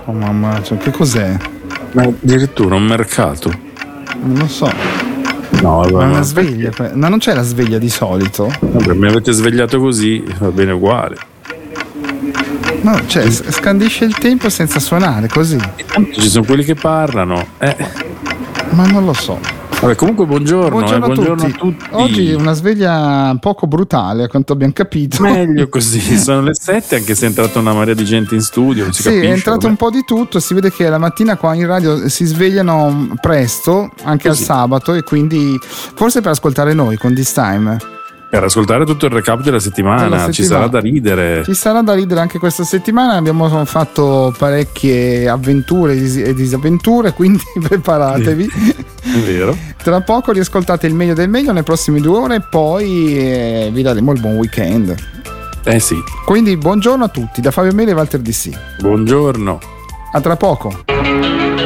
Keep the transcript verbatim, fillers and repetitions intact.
Oh mamma, cioè, che cos'è? Ma addirittura un mercato? Non lo so. No, allora, ma è una no, sveglia, ma non c'è la sveglia di solito? Vabbè, mi avete svegliato così, va bene uguale. No, cioè scandisce il tempo senza suonare, così. Ci sono quelli che parlano. Eh. Ma non lo so. Vabbè, comunque buongiorno, Buongiorno, eh, a, buongiorno tutti. a tutti. Oggi una sveglia poco brutale, a quanto abbiamo capito. Meglio così, sono le sette, anche se è entrata una marea di gente in studio. Non si sì, capisce, è entrato vabbè. un po' di tutto. Si vede che la mattina qua in radio si svegliano presto, anche Così. al sabato, e quindi forse per ascoltare noi con This Time. Per ascoltare tutto il recap della settimana, Della settimana. ci sarà da ridere. Ci sarà da ridere anche questa settimana. Abbiamo fatto parecchie avventure e disavventure, quindi preparatevi. È vero. Tra poco riascoltate il meglio del meglio nelle prossime due ore, poi eh, vi daremo il buon weekend. Eh sì. Quindi buongiorno a tutti da Fabio Mele e Walter D C. Buongiorno. A tra poco.